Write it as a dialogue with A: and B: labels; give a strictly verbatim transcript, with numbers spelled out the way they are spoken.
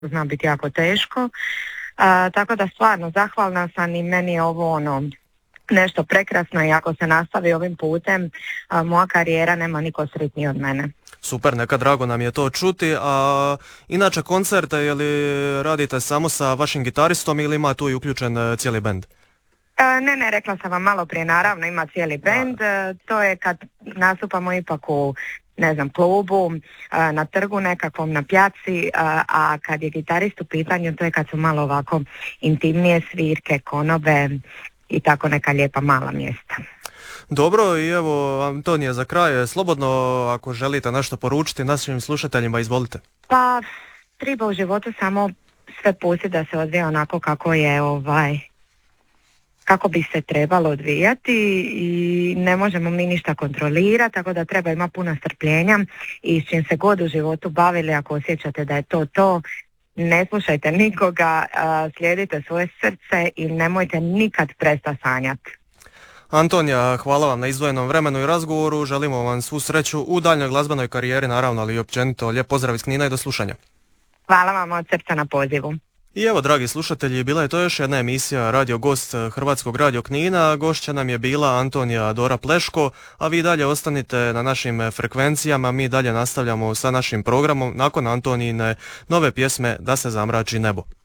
A: zna biti jako teško. A, tako da stvarno zahvalna sam i meni je ovo ono nešto prekrasno i ako se nastavi ovim putem, a, moja karijera nema niko sretniji od mene.
B: Super, neka drago nam je to čuti. A inače koncerte, je li radite samo sa vašim gitaristom ili ima tu i uključen cijeli bend?
A: E, ne, ne, rekla sam vam malo prije, naravno ima cijeli bend, e, to je kad nastupamo ipak u, ne znam, klubu, e, na trgu nekakvom, na pjaci, a, a kad je gitarist u pitanju, to je kad su malo ovako intimnije svirke, konobe i tako neka lijepa mala mjesta.
B: Dobro, i evo Antonija za kraj, slobodno ako želite nešto poručiti našim slušateljima, izvolite.
A: Pa, treba u životu samo sve pustiti da se odvija onako kako je ovaj... kako bi se trebalo odvijati i ne možemo mi ništa kontrolirati, tako da treba imati puno strpljenja i s čim se god u životu bavili, ako osjećate da je to to, ne slušajte nikoga, slijedite svoje srce i nemojte nikad prestati sanjati.
B: Antonija, hvala vam na izdvojenom vremenu i razgovoru, želimo vam svu sreću u daljnjoj glazbenoj karijeri, naravno, ali i općenito. Lijep pozdrav iz Knina i do slušanja.
A: Hvala vam od srca na pozivu.
B: I evo, dragi slušatelji, bila je to još jedna emisija Radio Gost Hrvatskog radio Knina. Gošća nam je bila Antonija Dora Pleško, a vi dalje ostanite na našim frekvencijama, mi dalje nastavljamo sa našim programom nakon Antonijine nove pjesme Da se zamrači nebo.